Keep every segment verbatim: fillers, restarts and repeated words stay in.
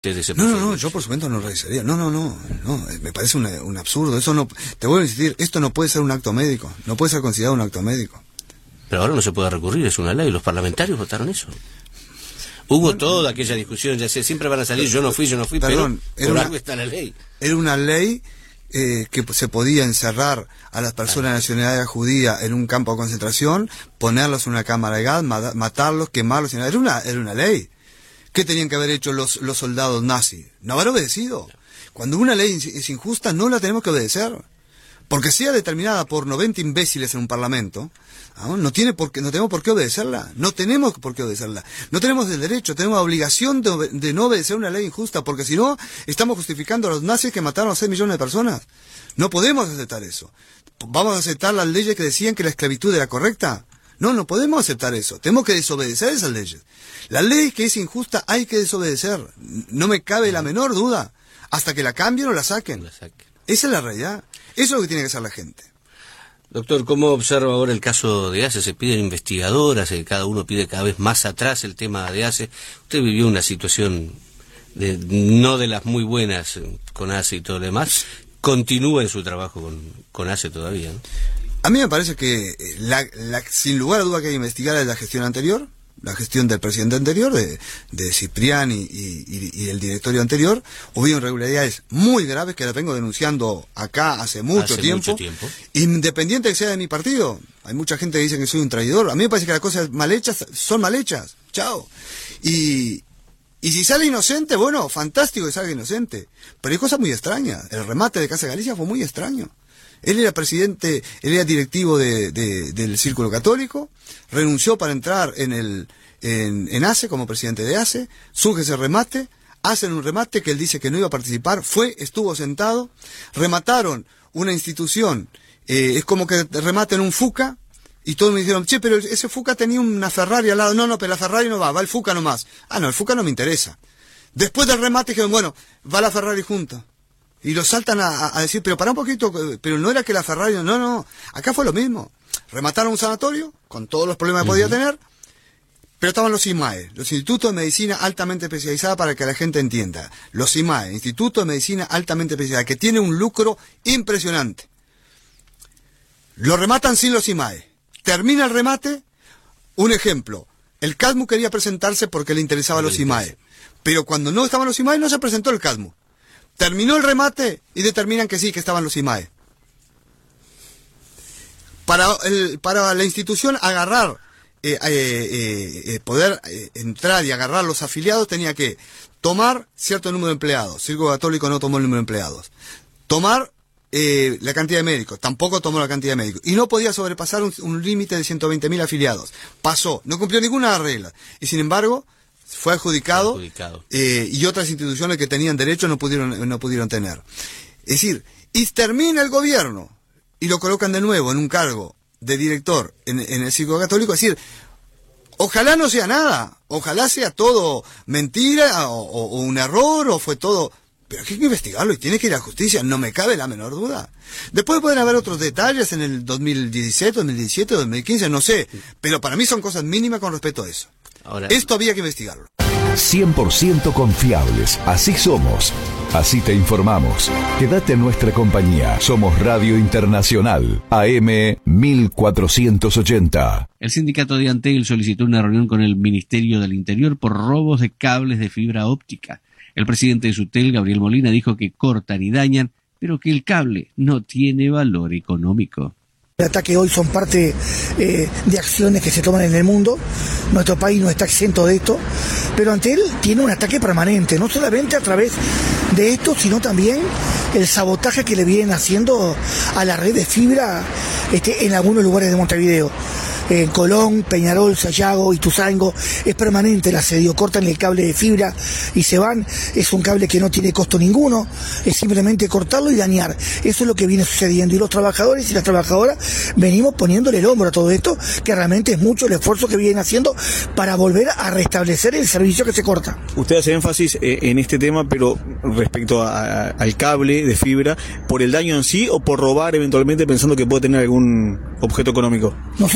de ese No, no, no, yo por supuesto no revisaría. No, no, no, no, me parece un, un absurdo. Eso no, te vuelvo a insistir, esto no puede ser un acto médico, no puede ser considerado un acto médico. Pero ahora no se puede recurrir, es una ley, los parlamentarios votaron eso. Hubo bueno, toda aquella discusión, ya sé, siempre van a salir, yo no fui, yo no fui, perdón, pero por una, algo está la ley. Era una ley eh, que se podía encerrar a las personas de nacionalidad judía en un campo de concentración, ponerlos en una cámara de gas, matarlos, quemarlos, era una, era una ley. ¿Qué tenían que haber hecho los, los soldados nazis? No haber obedecido. Cuando una ley es injusta, no la tenemos que obedecer. Porque sea determinada por noventa imbéciles en un parlamento, ¿no? No tiene por qué, no tenemos por qué obedecerla. No tenemos por qué obedecerla. No tenemos el derecho, tenemos la obligación de, de no obedecer una ley injusta, porque si no, estamos justificando a los nazis que mataron a seis millones de personas. No podemos aceptar eso. ¿Vamos a aceptar las leyes que decían que la esclavitud era correcta? No, no podemos aceptar eso. Tenemos que desobedecer esas leyes. La ley que es injusta hay que desobedecer. No me cabe la menor duda. Hasta que la cambien o la saquen. La saquen. Esa es la realidad. Eso es lo que tiene que hacer la gente. Doctor, ¿cómo observa ahora el caso de ACE? Se piden investigadoras, eh, cada uno pide cada vez más atrás el tema de ACE. Usted vivió una situación de, no de las muy buenas eh, con ACE y todo lo demás. Continúa en su trabajo con, con ACE todavía, ¿no? A mí me parece que la, la, sin lugar a duda que hay que investigar es la gestión anterior, la gestión del presidente anterior, de, de Ciprián y, y, y el directorio anterior. Hubo irregularidades muy graves que las vengo denunciando acá hace mucho, hace tiempo, mucho tiempo, independiente de que sea de mi partido. Hay mucha gente que dice que soy un traidor. A mí me parece que las cosas mal hechas son mal hechas. Chao. Y, y si sale inocente, bueno, fantástico que salga inocente. Pero hay cosas muy extrañas. El remate de Casa Galicia fue muy extraño. Él era presidente, él era directivo de, de, del Círculo Católico, renunció para entrar en el en, en ACE como presidente de ACE, surge ese remate, hacen un remate que él dice que no iba a participar, fue, estuvo sentado, remataron una institución, eh, es como que rematen un Fuca, y todos me dijeron, che, pero ese Fuca tenía una Ferrari al lado, no, no, pero la Ferrari no va, va el Fuca nomás. Ah, no, el Fuca no me interesa. Después del remate dijeron, bueno, va la Ferrari junta. Y lo saltan a, a decir, pero para un poquito, pero no era que la Ferrari, no, no, acá fue lo mismo. Remataron un sanatorio, con todos los problemas que podía uh-huh. tener, pero estaban los I M A E, los Institutos de Medicina Altamente Especializada, para que la gente entienda. Los I M A E, Instituto de Medicina Altamente Especializada, que tiene un lucro impresionante. Lo rematan sin los I M A E. Termina el remate, un ejemplo, el CADMU quería presentarse porque le interesaba a los I M A E, pero cuando no estaban los I M A E no se presentó el CADMU. Terminó el remate y determinan que sí, que estaban los I M A E. Para, el, para la institución agarrar, eh, eh, eh, poder eh, entrar y agarrar los afiliados, tenía que tomar cierto número de empleados. Círculo Católico no tomó el número de empleados. Tomar eh, la cantidad de médicos, tampoco tomó la cantidad de médicos. Y no podía sobrepasar un, un límite de ciento veinte mil afiliados. Pasó, no cumplió ninguna regla. Y sin embargo, fue adjudicado, adjudicado. Eh, y otras instituciones que tenían derecho no pudieron no pudieron tener. Es decir, y termina el gobierno y lo colocan de nuevo en un cargo de director en, en el Círculo Católico. Es decir, ojalá no sea nada, ojalá sea todo mentira o, o, o un error o fue todo, pero hay que investigarlo y tiene que ir a la justicia, no me cabe la menor duda. Después pueden haber otros detalles en el dos mil diecisiete, dos mil diecisiete, dos mil quince, no sé, pero para mí son cosas mínimas con respecto a eso. Ahora, esto había que investigarlo. cien por ciento confiables, así somos, así te informamos. Quédate en nuestra compañía, somos Radio Internacional, A M mil cuatrocientos ochenta. El sindicato de Antel solicitó una reunión con el Ministerio del Interior por robos de cables de fibra óptica. El presidente de Sutel, Gabriel Molina, dijo que cortan y dañan, pero que el cable no tiene valor económico. El ataque hoy son parte eh, de acciones que se toman en el mundo. Nuestro país no está exento de esto, pero Antel tiene un ataque permanente, no solamente a través de esto, sino también el sabotaje que le vienen haciendo a la red de fibra este, en algunos lugares de Montevideo. En Colón, Peñarol, Sayago, Ituzaingó, es permanente el asedio, cortan el cable de fibra y se van. Es un cable que no tiene costo ninguno, es simplemente cortarlo y dañar. Eso es lo que viene sucediendo, y los trabajadores y las trabajadoras venimos poniéndole el hombro a todo esto, que realmente es mucho el esfuerzo que vienen haciendo para volver a restablecer el servicio que se corta. Usted hace énfasis en este tema, pero respecto a, a, al cable de fibra, ¿por el daño en sí o por robar eventualmente pensando que puede tener algún objeto económico? Nosotros que trabajamos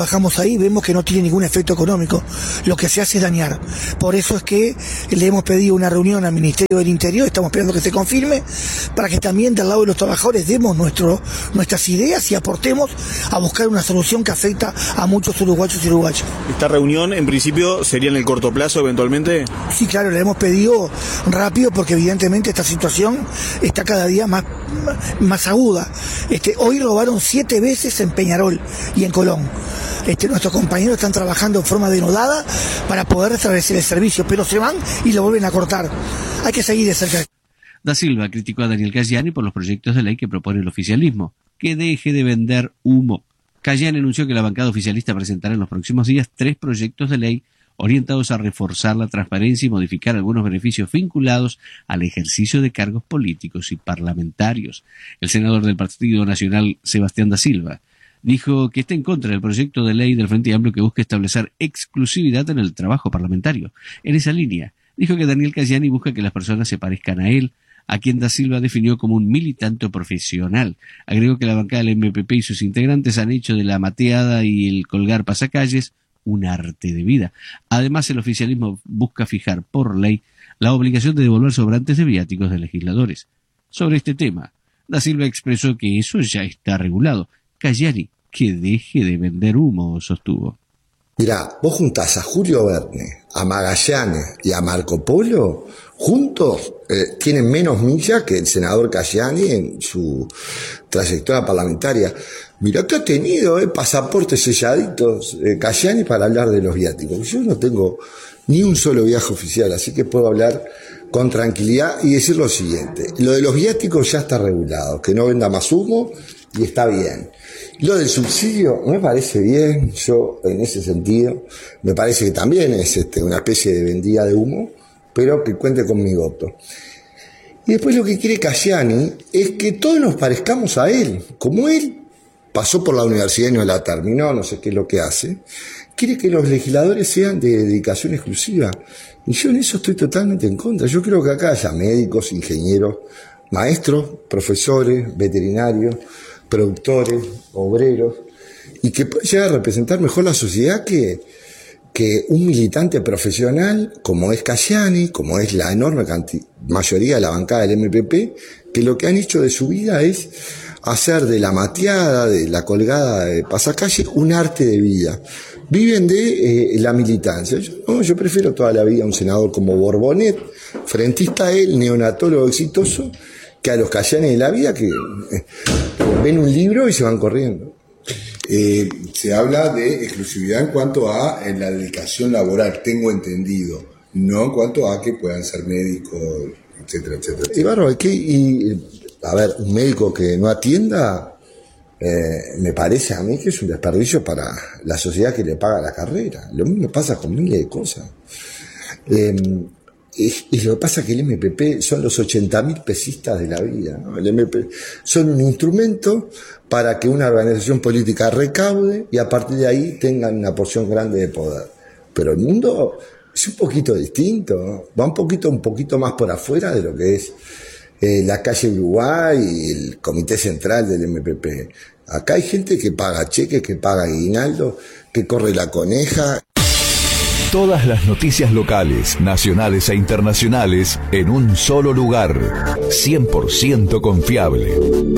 trabajamos ahí vemos que no tiene ningún efecto económico, lo que se hace es dañar. Por eso es que le hemos pedido una reunión al Ministerio del Interior, estamos esperando que se confirme, para que también del lado de los trabajadores demos nuestro, nuestras ideas y aportemos a buscar una solución que afecta a muchos uruguayos y uruguayas. ¿Esta reunión en principio sería en el corto plazo eventualmente? Sí, claro, le hemos pedido rápido porque evidentemente esta situación está cada día más, más aguda. Este, hoy robaron siete veces en Peñarol y en Colón. Este, nuestros compañeros están trabajando en forma denodada para poder restablecer el servicio, pero se van y lo vuelven a cortar. Hay que seguir de cerca. Da Silva criticó a Daniel Cayani por los proyectos de ley que propone el oficialismo, que deje de vender humo. Cayani anunció que la bancada oficialista presentará en los próximos días tres proyectos de ley orientados a reforzar la transparencia y modificar algunos beneficios vinculados al ejercicio de cargos políticos y parlamentarios. El senador del Partido Nacional, Sebastián Da Silva, dijo que está en contra del proyecto de ley del Frente Amplio que busca establecer exclusividad en el trabajo parlamentario. En esa línea, dijo que Daniel Cayani busca que las personas se parezcan a él, a quien Da Silva definió como un militante profesional. Agregó que la bancada del M P P y sus integrantes han hecho de la mateada y el colgar pasacalles un arte de vida. Además, el oficialismo busca fijar por ley la obligación de devolver sobrantes de viáticos de legisladores. Sobre este tema, Da Silva expresó que eso ya está regulado. Cayani, que deje de vender humo, sostuvo. Mirá, vos juntás a Julio Verne, a Magallanes y a Marco Polo, juntos eh, tienen menos millas que el senador Cayani en su trayectoria parlamentaria. Mirá que ha tenido eh, pasaportes selladitos eh, Cayani para hablar de los viáticos. Yo no tengo ni un solo viaje oficial, así que puedo hablar con tranquilidad y decir lo siguiente. Lo de los viáticos ya está regulado, que no venda más humo y está bien. Lo del subsidio me parece bien, yo en ese sentido, me parece que también es este, una especie de vendida de humo, pero que cuente con mi voto. Y después lo que quiere Cayani es que todos nos parezcamos a él, como él pasó por la universidad y no la terminó, no sé qué es lo que hace, quiere que los legisladores sean de dedicación exclusiva. Y yo en eso estoy totalmente en contra. Yo creo que acá haya médicos, ingenieros, maestros, profesores, veterinarios, productores, obreros, y que pueda llegar a representar mejor la sociedad que, que un militante profesional como es Cayani, como es la enorme cantidad, mayoría de la bancada del M P P, que lo que han hecho de su vida es hacer de la mateada, de la colgada de pasacalle, un arte de vida. Viven de eh, la militancia. Yo, no, yo prefiero toda la vida a un senador como Borbonet, frentista a él, neonatólogo exitoso, que a los Cayani de la vida que eh, ven un libro y se van corriendo. Eh, se habla de exclusividad en cuanto a en la dedicación laboral, tengo entendido, no en cuanto a que puedan ser médicos, etcétera, etcétera. Y bárbaro, ¿qué? Y, a ver, un médico que no atienda, eh, me parece a mí que es un desperdicio para la sociedad que le paga la carrera. Lo mismo pasa con miles de cosas. Eh, Y, y lo que pasa es que el M P P son los ochenta mil pesistas de la vida, ¿no? El M P P son un instrumento para que una organización política recaude y a partir de ahí tengan una porción grande de poder. Pero el mundo es un poquito distinto, ¿no? Va un poquito, un poquito más por afuera de lo que es eh, la calle Uruguay y el comité central del M P P. Acá hay gente que paga cheques, que paga aguinaldo, que corre la coneja. Todas las noticias locales, nacionales e internacionales en un solo lugar. cien por ciento confiable.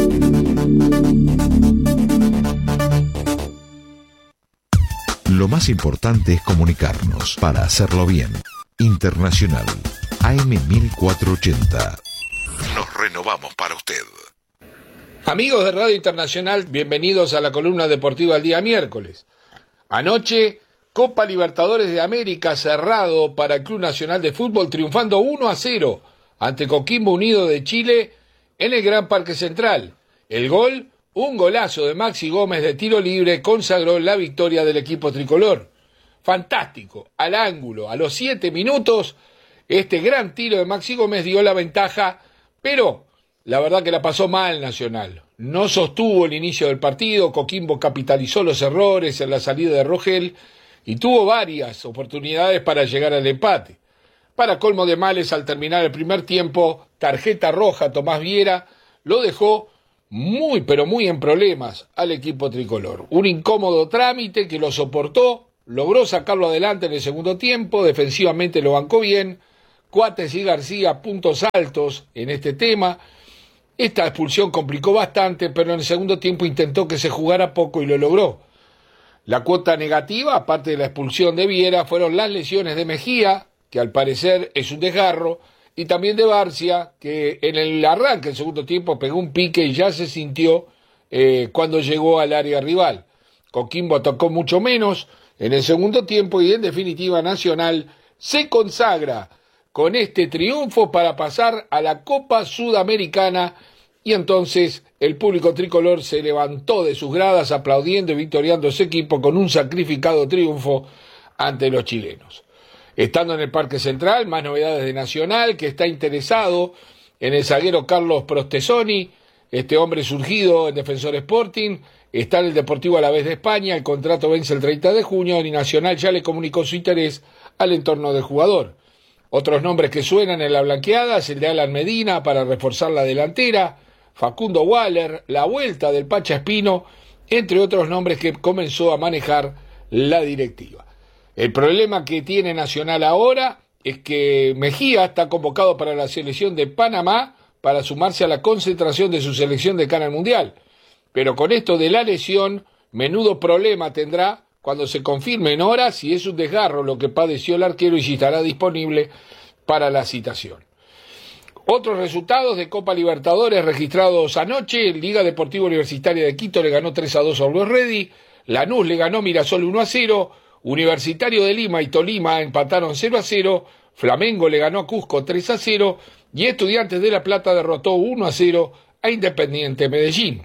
Lo más importante es comunicarnos para hacerlo bien. Internacional, A M mil cuatrocientos ochenta. Nos renovamos para usted. Amigos de Radio Internacional, bienvenidos a la columna deportiva del día miércoles. Anoche, Copa Libertadores de América cerrado para el Club Nacional de Fútbol, triunfando uno a cero ante Coquimbo Unido de Chile en el Gran Parque Central. El gol, un golazo de Maxi Gómez de tiro libre, consagró la victoria del equipo tricolor. Fantástico, al ángulo, a los siete minutos, este gran tiro de Maxi Gómez dio la ventaja, pero la verdad que la pasó mal Nacional. No sostuvo el inicio del partido, Coquimbo capitalizó los errores en la salida de Rogel y tuvo varias oportunidades para llegar al empate. Para colmo de males, al terminar el primer tiempo, tarjeta roja Tomás Viera lo dejó muy, pero muy en problemas al equipo tricolor. Un incómodo trámite que lo soportó, logró sacarlo adelante en el segundo tiempo, defensivamente lo bancó bien. Coates y García, puntos altos en este tema. Esta expulsión complicó bastante, pero en el segundo tiempo intentó que se jugara poco y lo logró. La cuota negativa, aparte de la expulsión de Viera, fueron las lesiones de Mejía, que al parecer es un desgarro, y también de Barcia, que en el arranque del segundo tiempo pegó un pique y ya se sintió eh, cuando llegó al área rival. Coquimbo atacó mucho menos en el segundo tiempo y en definitiva Nacional se consagra con este triunfo para pasar a la Copa Sudamericana y entonces el público tricolor se levantó de sus gradas aplaudiendo y victoriando a su equipo con un sacrificado triunfo ante los chilenos. Estando en el Parque Central, más novedades de Nacional, que está interesado en el zaguero Carlos Prostesoni, este hombre surgido en Defensor Sporting, está en el Deportivo Alavés de España, el contrato vence el treinta de junio y Nacional ya le comunicó su interés al entorno del jugador. Otros nombres que suenan en la blanqueada es el de Alan Medina para reforzar la delantera, Facundo Waller, la vuelta del Pacha Espino, entre otros nombres que comenzó a manejar la directiva. El problema que tiene Nacional ahora es que Mejía está convocado para la selección de Panamá para sumarse a la concentración de su selección de cara al Mundial. Pero con esto de la lesión, menudo problema tendrá cuando se confirme en horas si es un desgarro lo que padeció el arquero y si estará disponible para la citación. Otros resultados de Copa Libertadores registrados anoche: Liga Deportiva Universitaria de Quito le ganó tres a dos a Always Ready, Lanús le ganó Mirasol uno a cero, Universitario de Lima y Tolima empataron cero a cero, Flamengo le ganó a Cusco tres a cero y Estudiantes de La Plata derrotó uno a cero a Independiente Medellín.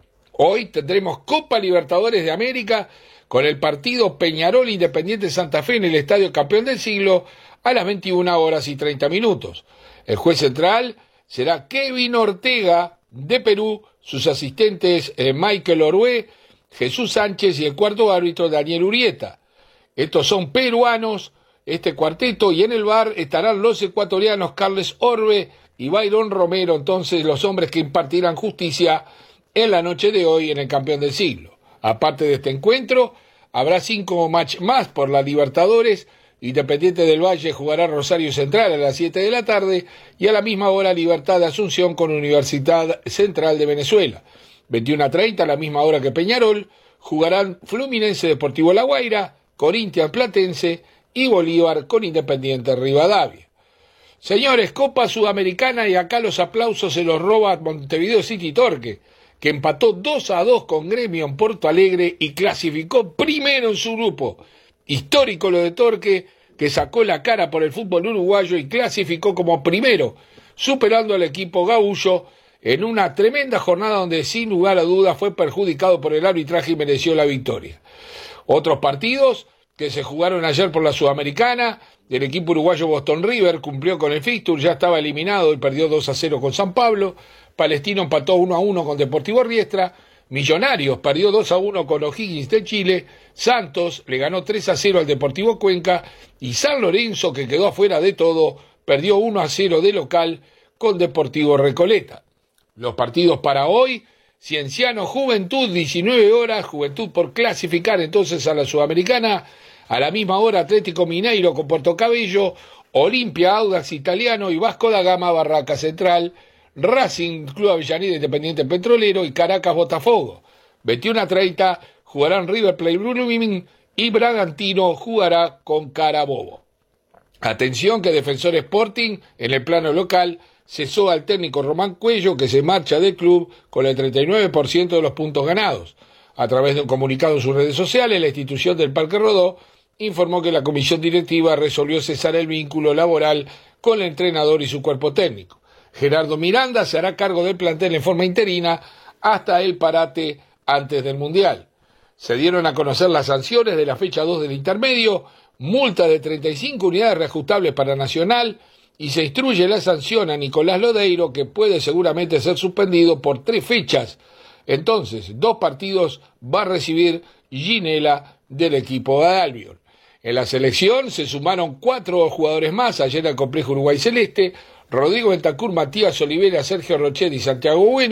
Hoy tendremos Copa Libertadores de América con el partido Peñarol Independiente Santa Fe en el Estadio Campeón del Siglo a las veintiuna horas y treinta minutos. El juez central será Kevin Ortega de Perú, sus asistentes eh, Michael Orué, Jesús Sánchez y el cuarto árbitro Daniel Urieta. Estos son peruanos, este cuarteto, y en el V A R estarán los ecuatorianos Carles Orbe y Byron Romero, entonces los hombres que impartirán justicia en la noche de hoy en el Campeón del Siglo. Aparte de este encuentro, habrá cinco match más por la Libertadores. Independiente del Valle jugará Rosario Central a las siete de la tarde y a la misma hora Libertad de Asunción con Universidad Central de Venezuela. veintiuna treinta, a la misma hora que Peñarol, jugarán Fluminense Deportivo La Guaira, Corinthians Platense y Bolívar con Independiente Rivadavia. Señores, Copa Sudamericana, y acá los aplausos se los roba Montevideo City Torque, que empató dos a dos con Gremio en Porto Alegre y clasificó primero en su grupo. Histórico lo de Torque, que sacó la cara por el fútbol uruguayo y clasificó como primero, superando al equipo gaúcho en una tremenda jornada donde sin lugar a dudas fue perjudicado por el arbitraje y mereció la victoria. Otros partidos que se jugaron ayer por la Sudamericana: el equipo uruguayo Boston River cumplió con el fixture, ya estaba eliminado y perdió dos a cero con San Pablo. Palestino empató uno a uno con Deportivo Riestra. Millonarios perdió dos a uno con O'Higgins de Chile. Santos le ganó tres a cero al Deportivo Cuenca y San Lorenzo, que quedó afuera de todo, perdió uno a cero de local con Deportivo Recoleta. Los partidos para hoy: Cienciano Juventud, diecinueve horas, Juventud por clasificar entonces a la Sudamericana. A la misma hora Atlético Mineiro con Puerto Cabello, Olimpia Audax Italiano y Vasco da Gama Barraca Central, Racing Club Avellaneda Independiente Petrolero y Caracas Botafogo. veintiuna treinta jugarán River Plate Blooming y Bragantino jugará con Carabobo. Atención que Defensor Sporting en el plano local cesó al técnico Román Cuello, que se marcha del club con el treinta y nueve por ciento de los puntos ganados. A través de un comunicado en sus redes sociales, la institución del Parque Rodó informó que la comisión directiva resolvió cesar el vínculo laboral con el entrenador y su cuerpo técnico. Gerardo Miranda se hará cargo del plantel en forma interina hasta el parate antes del Mundial. Se dieron a conocer las sanciones de la fecha dos del intermedio: multa de treinta y cinco unidades reajustables para Nacional, y se instruye la sanción a Nicolás Lodeiro, que puede seguramente ser suspendido por tres fechas. Entonces, dos partidos va a recibir Ginela del equipo de Albion. En la selección se sumaron cuatro jugadores más ayer al complejo Uruguay Celeste: Rodrigo Bentancur, Matías Olivera, Sergio Rochet y Santiago Bueno,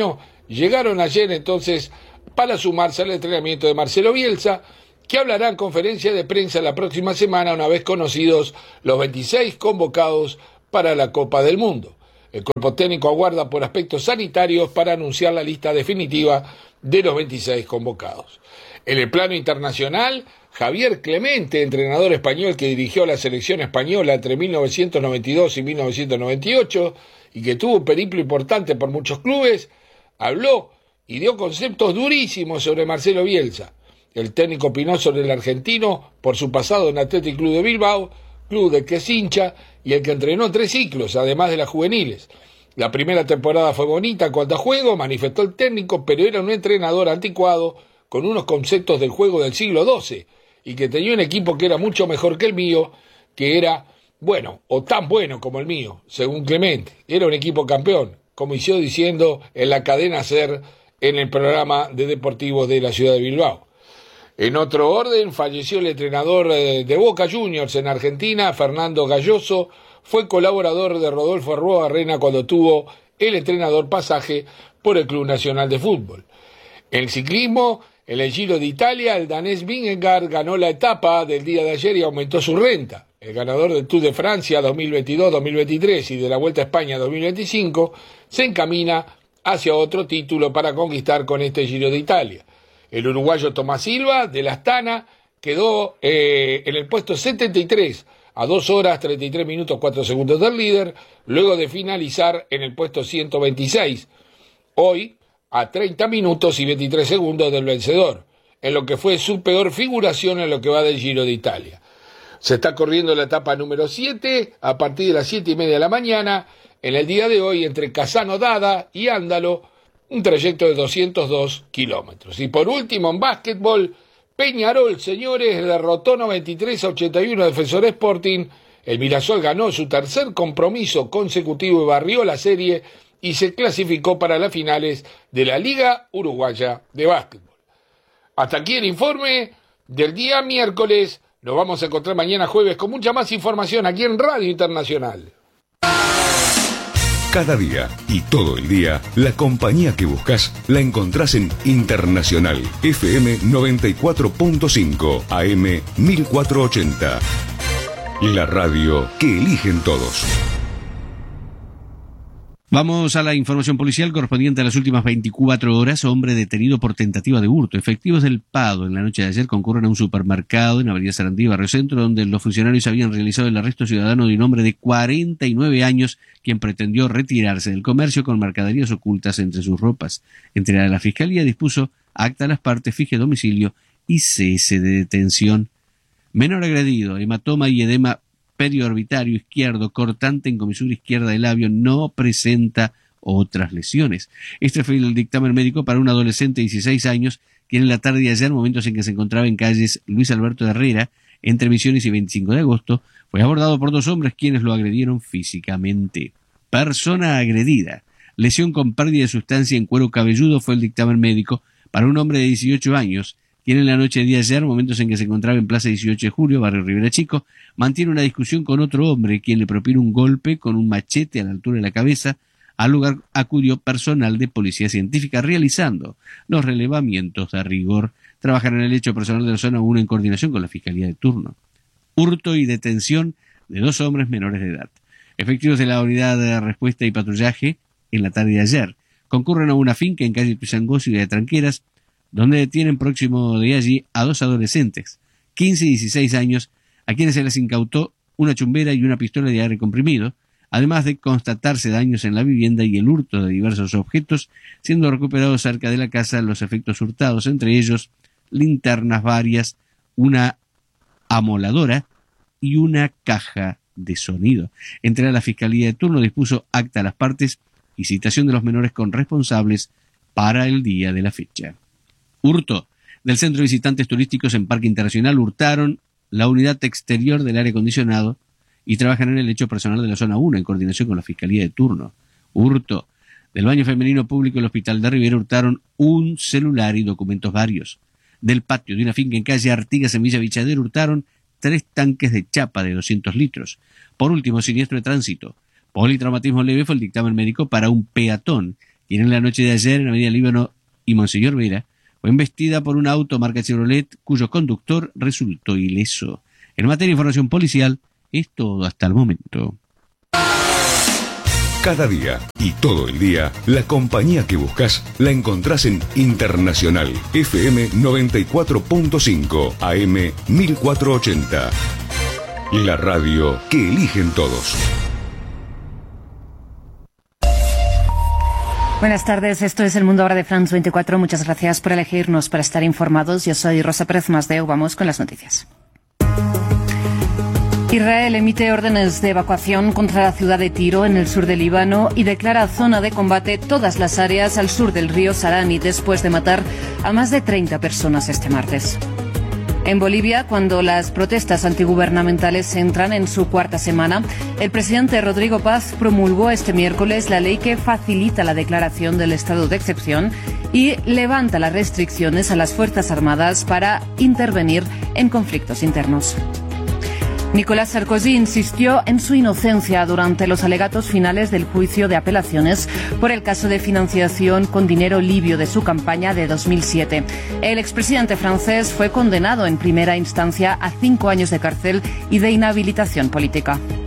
llegaron ayer entonces para sumarse al entrenamiento de Marcelo Bielsa, que hablará en conferencia de prensa la próxima semana una vez conocidos los veintiséis convocados para la Copa del Mundo. El cuerpo técnico aguarda por aspectos sanitarios para anunciar la lista definitiva de los veintiséis convocados. En el plano internacional, Javier Clemente, entrenador español que dirigió la selección española entre mil novecientos noventa y dos y mil novecientos noventa y ocho y que tuvo un periplo importante por muchos clubes, habló y dio conceptos durísimos sobre Marcelo Bielsa. El técnico opinó sobre el argentino por su pasado en Athletic Club de Bilbao, club del que es hincha y el que entrenó tres ciclos, además de las juveniles. La primera temporada fue bonita en cuanto a juego, manifestó el técnico, pero era un entrenador anticuado con unos conceptos del juego del siglo doce y que tenía un equipo que era mucho mejor que el mío, que era bueno o tan bueno como el mío, según Clemente. Era un equipo campeón, como inició diciendo en la cadena SER en el programa de deportivos de la ciudad de Bilbao. En otro orden, falleció el entrenador de Boca Juniors en Argentina, Fernando Galloso, fue colaborador de Rodolfo Arruabarrena cuando tuvo el entrenador pasaje por el Club Nacional de Fútbol. En el ciclismo, en el Giro de Italia, el danés Vingegaard ganó la etapa del día de ayer y aumentó su renta. El ganador del Tour de Francia dos mil veintidós dos mil veintitrés y de la Vuelta a España dos mil veinticinco se encamina hacia otro título para conquistar con este Giro de Italia. El uruguayo Tomás Silva, de la Astana, quedó eh, en el puesto setenta y tres, a dos horas treinta y tres minutos cuatro segundos del líder, luego de finalizar en el puesto ciento veintiséis, hoy a treinta minutos y veintitrés segundos del vencedor, en lo que fue su peor figuración en lo que va del Giro de Italia. Se está corriendo la etapa número siete, a partir de las siete y media de la mañana, en el día de hoy, entre Casano Dada y Ándalo, un trayecto de doscientos dos kilómetros. Y por último, en básquetbol, Peñarol, señores, derrotó noventa y tres a ochenta y uno a Defensor Sporting. El Mirasol ganó su tercer compromiso consecutivo y barrió la serie y se clasificó para las finales de la Liga Uruguaya de Básquetbol. Hasta aquí el informe del día miércoles. Nos vamos a encontrar mañana jueves con mucha más información aquí en Radio Internacional. Cada día y todo el día, la compañía que buscas la encontrás en Internacional F M noventa y cuatro punto cinco A M mil cuatrocientos ochenta. La radio que eligen todos. Vamos a la información policial correspondiente a las últimas veinticuatro horas. Hombre detenido por tentativa de hurto. Efectivos del Pado en la noche de ayer concurren a un supermercado en Avenida Sarandí, Barrio Centro, donde los funcionarios habían realizado el arresto ciudadano de un hombre de cuarenta y nueve años, quien pretendió retirarse del comercio con mercaderías ocultas entre sus ropas. Entregada a la Fiscalía, dispuso acta a las partes, fije domicilio y cese de detención. Menor agredido, hematoma y edema periorbitario izquierdo, cortante en comisura izquierda del labio, no presenta otras lesiones. Este fue el dictamen médico para un adolescente de dieciséis años, quien en la tarde de ayer, momentos en que se encontraba en calles Luis Alberto Herrera, entre Misiones y veinticinco de agosto, fue abordado por dos hombres quienes lo agredieron físicamente. Persona agredida. Lesión con pérdida de sustancia en cuero cabelludo fue el dictamen médico para un hombre de dieciocho años, quien en la noche de ayer, momentos en que se encontraba en Plaza dieciocho de julio, Barrio Rivera Chico, mantiene una discusión con otro hombre, quien le propina un golpe con un machete a la altura de la cabeza. Al lugar acudió personal de policía científica realizando los relevamientos de rigor. Trabajan en el hecho personal de la zona uno en coordinación con la Fiscalía de turno. Hurto y detención de dos hombres menores de edad. Efectivos de la unidad de respuesta y patrullaje en la tarde de ayer concurren a una finca en calle Tuizangó, ciudad de Tranqueras, donde detienen próximo de allí a dos adolescentes, quince y dieciséis años, a quienes se les incautó una chumbera y una pistola de aire comprimido, además de constatarse daños en la vivienda y el hurto de diversos objetos, siendo recuperados cerca de la casa los efectos hurtados, entre ellos linternas varias, una amoladora y una caja de sonido. Entre la Fiscalía de turno dispuso acta a las partes y citación de los menores con responsables para el día de la fecha. Hurto. Del Centro de Visitantes Turísticos en Parque Internacional hurtaron la unidad exterior del aire acondicionado y trabajan en el hecho personal de la zona uno en coordinación con la Fiscalía de turno. Hurto. Del baño femenino público del Hospital de Rivera hurtaron un celular y documentos varios. Del patio de una finca en calle Artigas en Villa Vichadero hurtaron tres tanques de chapa de doscientos litros. Por último, siniestro de tránsito. Politraumatismo leve fue el dictamen médico para un peatón, Y en la noche de ayer, en Avenida Líbano y Monseñor Vera, fue embestida por un auto marca Chevrolet cuyo conductor resultó ileso. En materia de información policial, es todo hasta el momento. Cada día y todo el día, la compañía que buscas la encontrás en Internacional F M noventa y cuatro punto cinco A M mil cuatrocientos ochenta. La radio que eligen todos. Buenas tardes, esto es El Mundo Ahora de France veinticuatro. Muchas gracias por elegirnos para estar informados. Yo soy Rosa Pérez Masdeu. Vamos con las noticias. Israel emite órdenes de evacuación contra la ciudad de Tiro, en el sur del Líbano, y declara zona de combate todas las áreas al sur del río Sarani, después de matar a más de treinta personas este martes. En Bolivia, cuando las protestas antigubernamentales entran en su cuarta semana, el presidente Rodrigo Paz promulgó este miércoles la ley que facilita la declaración del estado de excepción y levanta las restricciones a las Fuerzas Armadas para intervenir en conflictos internos. Nicolás Sarkozy insistió en su inocencia durante los alegatos finales del juicio de apelaciones por el caso de financiación con dinero libio de su campaña de dos mil siete. El expresidente francés fue condenado en primera instancia a cinco años de cárcel y de inhabilitación política.